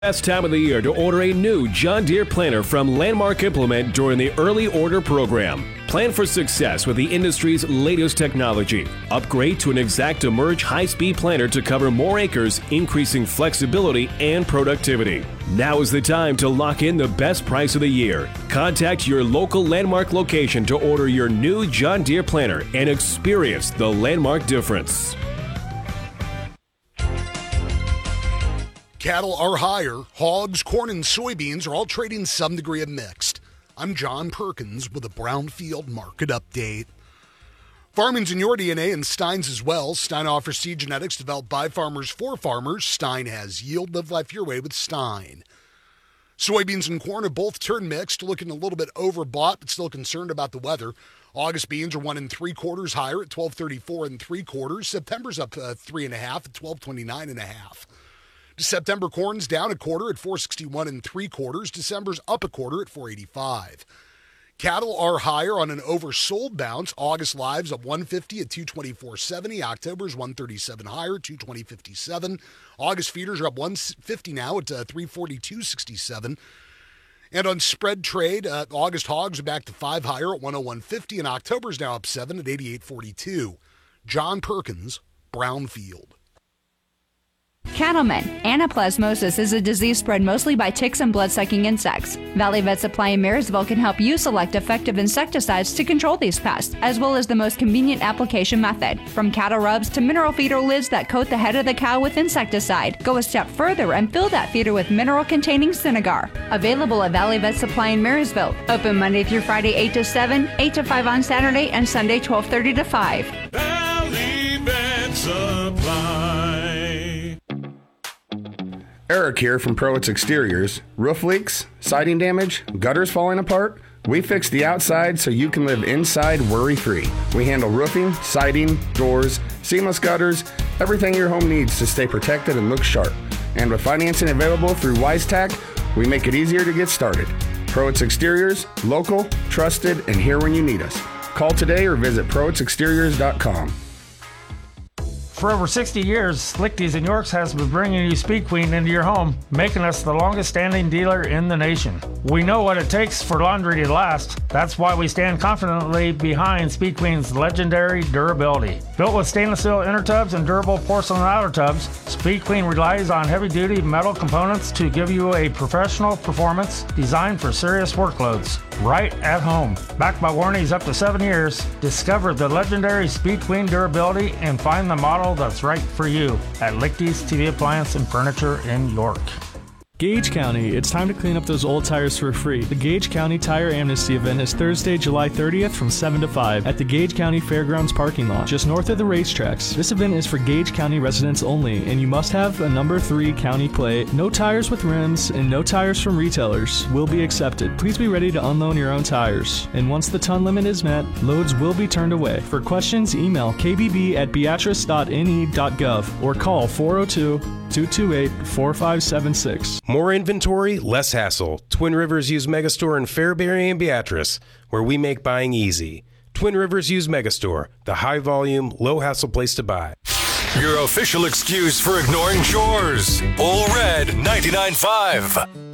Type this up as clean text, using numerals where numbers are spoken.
Best time of the year to order a new John Deere planter from Landmark Implement during the early order program. Plan for success with the industry's latest technology. Upgrade to an ExactEmerge high-speed planter to cover more acres, increasing flexibility and productivity. Now is the time to lock in the best price of the year. Contact your local Landmark location to order your new John Deere planter and experience the Landmark difference. Cattle are higher. Hogs, corn, and soybeans are all trading some degree of mixed. I'm John Perkins with a Brownfield Market Update. Farming's in your DNA and Stein's as well. Stein offers seed genetics developed by farmers for farmers. Stein has yield. Live life your way with Stein. Soybeans and corn have both turned mixed, looking a little bit overbought, but still concerned about the weather. August beans are 1 3/4 higher at 12.34 3/4. September's up 3.5 at 12.29.5. September corn's down 1/4 at 4.61 3/4. December's up 1/4 at 4.85. Cattle are higher on an oversold bounce. August lives up 150 at 224.70. October's 137 higher, 220.57. August feeders are up 150 now at 342.67. And on spread trade, August hogs are back to 5 higher at 101.50, and October's now up 7 at 88.42. John Perkins, Brownfield. Cattlemen, anaplasmosis is a disease spread mostly by ticks and blood-sucking insects. Valley Vet Supply in Marysville can help you select effective insecticides to control these pests, as well as the most convenient application method. From cattle rubs to mineral feeder lids that coat the head of the cow with insecticide, go a step further and fill that feeder with mineral-containing Synagar. Available at Valley Vet Supply in Marysville. Open Monday through Friday 8 to 7, 8 to 5 on Saturday, and Sunday 12:30 to 5. Valley Vet Supply. Eric here from Prowitz Exteriors. Roof leaks, siding damage, gutters falling apart? We fix the outside so you can live inside worry-free. We handle roofing, siding, doors, seamless gutters, everything your home needs to stay protected and look sharp. And with financing available through WiseTac, we make it easier to get started. Prowitz Exteriors, local, trusted, and here when you need us. Call today or visit ProwitzExteriors.com. For over 60 years, Slichty's in Yorks has been bringing you Speed Queen into your home, making us the longest standing dealer in the nation. We know what it takes for laundry to last. That's why we stand confidently behind Speed Queen's legendary durability. Built with stainless steel inner tubs and durable porcelain outer tubs, Speed Queen relies on heavy-duty metal components to give you a professional performance designed for serious workloads. Right at home. Backed by warranties up to 7 years, discover the legendary Speed Queen durability and find the model that's right for you at Lichty's TV Appliance and Furniture in York. Gage County, it's time to clean up those old tires for free. The Gage County Tire Amnesty event is Thursday, July 30th from 7 to 5 at the Gage County Fairgrounds parking lot, just north of the racetracks. This event is for Gage County residents only, and you must have a number 3 county plate. No tires with rims and no tires from retailers will be accepted. Please be ready to unload your own tires. And once the ton limit is met, loads will be turned away. For questions, email kbb@beatrice.ne.gov or call 402-228-4576. More inventory, less hassle. Twin Rivers Used Megastore in Fairbury and Beatrice, where we make buying easy. Twin Rivers Used Megastore, the high-volume, low-hassle place to buy. Your official excuse for ignoring chores. Ole Red 99.5.